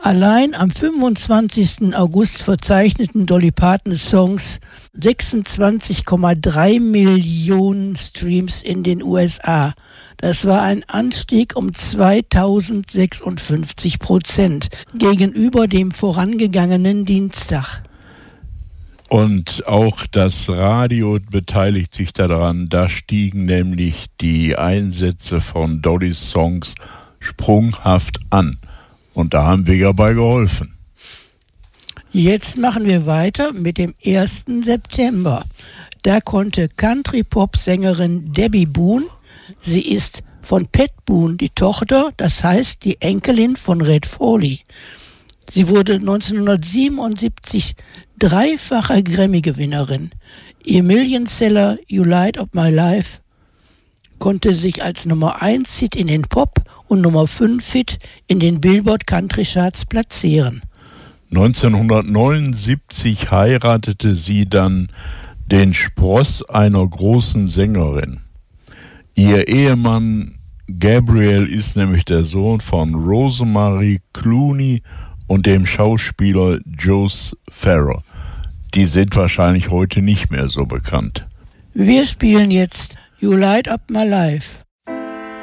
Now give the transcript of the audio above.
Allein am 25. August verzeichneten Dolly Parton Songs 26,3 Millionen Streams in den USA. Das war ein Anstieg um 2056% gegenüber dem vorangegangenen Dienstag. Und auch das Radio beteiligt sich daran. Da stiegen nämlich die Einsätze von Dollys Songs sprunghaft an. Und da haben wir ja bei geholfen. Jetzt machen wir weiter mit dem 1. September. Da konnte Country-Pop-Sängerin Debbie Boone, sie ist von Pat Boone die Tochter, das heißt die Enkelin von Red Foley. Sie wurde 1977 dreifache Grammy-Gewinnerin. Ihr Millionseller You Light Up My Life konnte sich als Nummer 1 Hit in den Pop- und Nummer 5 Hit in den Billboard Country Charts platzieren. 1979 heiratete sie dann den Spross einer großen Sängerin. Ihr Ehemann Gabriel ist nämlich der Sohn von Rosemary Clooney und dem Schauspieler Joe Farrow. Die sind wahrscheinlich heute nicht mehr so bekannt. Wir spielen jetzt You Light Up My Life.